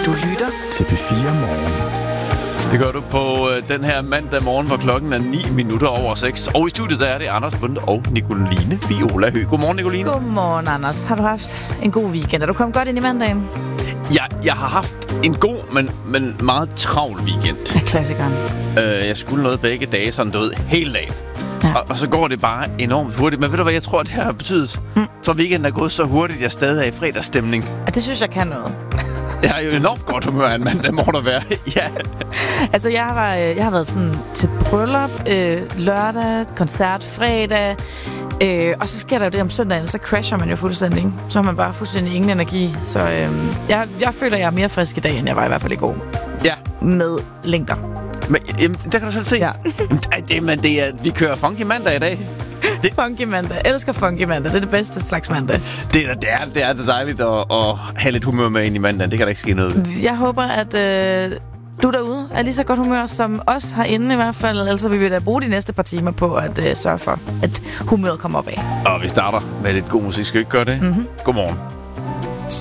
Du lytter til P4 Morgen. Det gør du på den her mandag morgen, hvor klokken er 6:09. Og i studiet der er det Anders Bunde og Nicoline Viola Høgh. Godmorgen, Nicoline. Godmorgen, Anders. Har du haft en god weekend? Er du kommet godt ind i mandagen? Jeg har haft en god, men meget travl weekend. Ja, klassikeren. Jeg skulle noget begge dage, sådan du ved, hele dagen. Ja. Og så går det bare enormt hurtigt. Men ved du hvad, jeg tror, det har betydet? Så weekenden er gået så hurtigt, at jeg stadig er i fredagsstemning. Ja, det synes jeg kan noget. Jeg har jo enormt godt humør en mandag, må der være. Ja. Altså, jeg har været sådan til bryllup, lørdag, koncert, fredag, og så sker der jo det om søndagen, så crasher man jo fuldstændig. Så har man bare fuldstændig ingen energi. Så jeg føler, jeg er mere frisk i dag, end jeg var i hvert fald i går. Ja. Med længder. Men der kan du selv se. Ja. Vi kører funky mandag i dag. Funky mandag. Jeg elsker funky mandag. Det er det bedste slags mandag. Det er dejligt at have lidt humør med ind i mandagen. Det kan der ikke ske noget. Jeg håber, at du derude er lige så godt humør som os herinde i hvert fald. Ellers vil vi da bruge de næste par timer på at sørge for, at humøret kommer op af. Og vi starter med lidt god musik. Skal vi ikke gøre det? Godmorgen.